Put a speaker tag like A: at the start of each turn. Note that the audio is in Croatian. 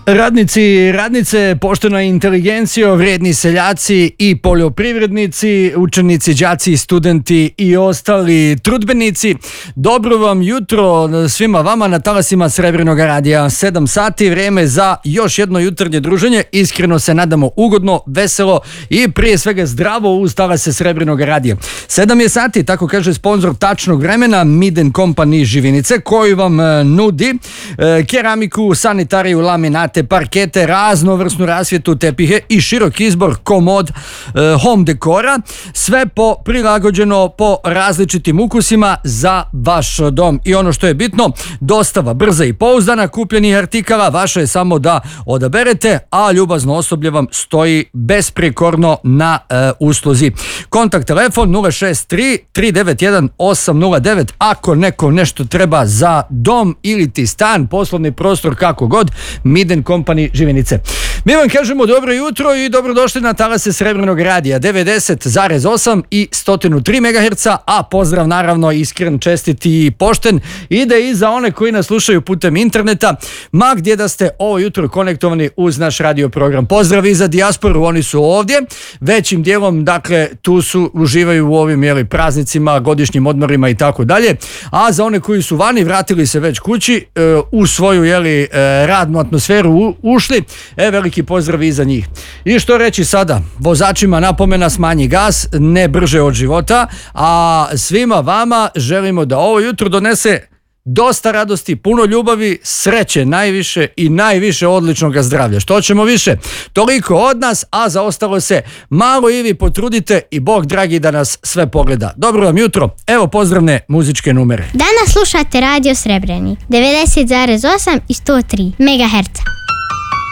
A: Radnici, radnice, poštena inteligencijo, vrijedni seljaci i poljoprivrednici, učenici, đaci, studenti i ostali trudbenici. Dobro vam jutro svima vama na talasima Srebrnog radija. 7 sati, vrijeme za još jedno jutarnje druženje. Iskreno se nadamo ugodno, veselo i prije svega zdravo uz talase Srebrnog radija. 7 je sati, tako kaže sponzor tačnog vremena, Miden Company Živinice, koji vam nudi keramiku, sanitariju, laminate, parkete, raznovrsnu rasvjetu, tepihe i širok izbor komod home dekora, sve prilagođeno po različitim ukusima za vaš dom. I ono što je bitno, dostava brza i pouzdana kupljenih artikala, vaše je samo da odaberete, a ljubazno osoblje vam stoji besprijekorno na usluzi. Kontakt telefon 063 391 809 ako neko nešto treba za dom ili ti stan, poslovni prostor, kako god, Miden Company Živinice. Mi vam kažemo dobro jutro i dobrodošli na talase Srebrnog radija 90,8 i 103 MHz, a pozdrav naravno iskren, čestit i pošten ide i za one koji nas slušaju putem interneta, ma gdje da ste ovo jutro konektovani uz naš radio program. Pozdrav i za dijasporu, oni su ovdje većim dijelom, dakle tu su, uživaju u ovim praznicima, godišnjim odmorima i tako dalje, a za one koji su vani, vratili se već kući, u svoju radnu atmosferu ušli, veliki pozdrav i za njih. I što reći sada, vozačima napomena, smanji gas, ne brže od života, a svima vama želimo da ovo jutro donese dosta radosti, puno ljubavi, sreće najviše i najviše odličnog zdravlja. Što ćemo više? Toliko od nas, a za ostalo se malo i vi potrudite i Bog dragi da nas sve pogleda. Dobro vam jutro, evo pozdravne muzičke numere.
B: Danas slušate Radio Srebreni 90,8 i 103 MHz.